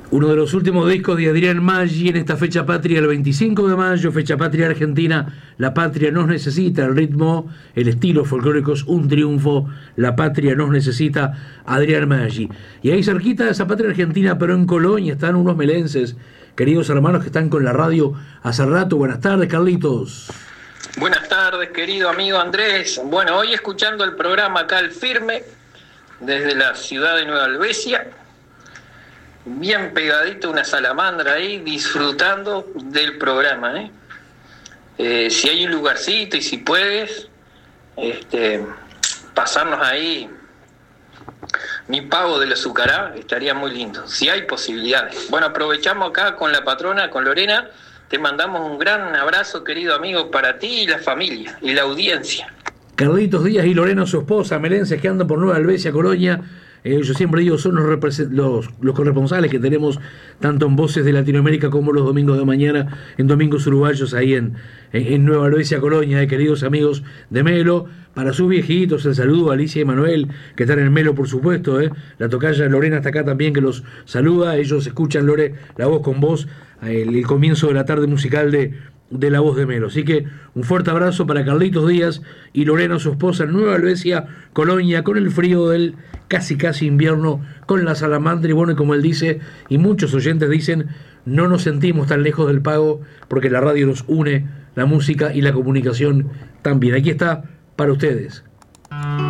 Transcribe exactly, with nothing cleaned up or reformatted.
Uno de los últimos discos de Adrián Maggi en esta fecha patria, el veinticinco de mayo, fecha patria argentina. La patria nos necesita, el ritmo, el estilo folclórico es un triunfo. La patria nos necesita, Adrián Maggi. Y ahí cerquita de esa patria argentina, pero en Colonia, están unos melenses, queridos hermanos que están con la radio hace rato. Buenas tardes, Carlitos. Buenas tardes, querido amigo Andrés. Bueno, hoy escuchando el programa acá al firme, desde la ciudad de Nueva Albesia, bien pegadito, una salamandra ahí, disfrutando del programa, ¿eh? Eh, si hay un lugarcito y si puedes, este, pasarnos ahí mi pago del azucará, estaría muy lindo, si hay posibilidades. Bueno, aprovechamos acá con la patrona, con Lorena, te mandamos un gran abrazo, querido amigo, para ti y la familia, y la audiencia. Carlitos Díaz y Lorena, su esposa, melenses que andan por Nueva Albesia, Colonia. Eh, yo siempre digo, son los, represent- los, los corresponsales que tenemos tanto en Voces de Latinoamérica como los domingos de mañana en Domingos Uruguayos ahí en, en, en Nueva Albesia, Colonia, eh, queridos amigos de Melo. Para sus viejitos, el saludo a Alicia y Manuel, que están en Melo, por supuesto. Eh. La tocaya Lorena está acá también, que los saluda. Ellos escuchan, Lore, la voz con voz, el, el comienzo de la tarde musical de, de La Voz de Melo. Así que un fuerte abrazo para Carlitos Díaz y Lorena, su esposa, en Nueva Albesia, Colonia, con el frío del casi casi invierno, con la salamandra. Y bueno, y como él dice, y muchos oyentes dicen, no nos sentimos tan lejos del pago, porque la radio nos une, la música y la comunicación también. Aquí está para ustedes.